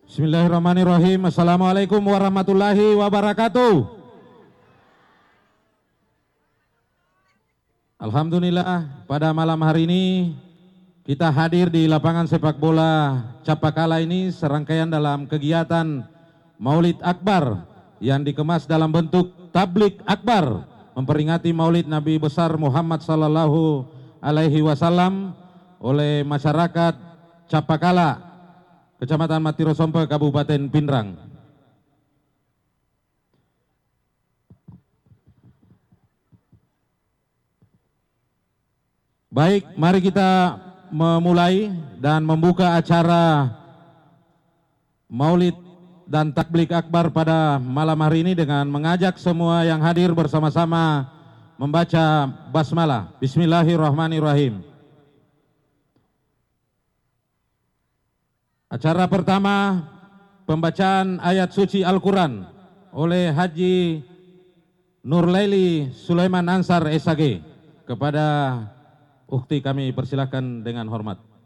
Bismillahirrahmanirrahim. Assalamualaikum warahmatullahi wabarakatuh. Alhamdulillah, pada malam hari ini kita hadir di lapangan sepak bola Capakala ini serangkaian dalam kegiatan Maulid Akbar yang dikemas dalam bentuk tablik akbar memperingati Maulid Nabi besar Muhammad sallallahu alaihi wasallam oleh masyarakat Capakala, Kecamatan Matirosompe, Kabupaten Pinrang. Baik, mari kita memulai dan membuka acara Maulid dan Takblik Akbar pada malam hari ini dengan mengajak semua yang hadir bersama-sama membaca basmalah. Bismillahirrahmanirrahim. Acara pertama, pembacaan ayat suci Al-Quran oleh Haji Nurlaili Sulaiman Ansar SAG. Kepada Ukti kami persilahkan dengan hormat.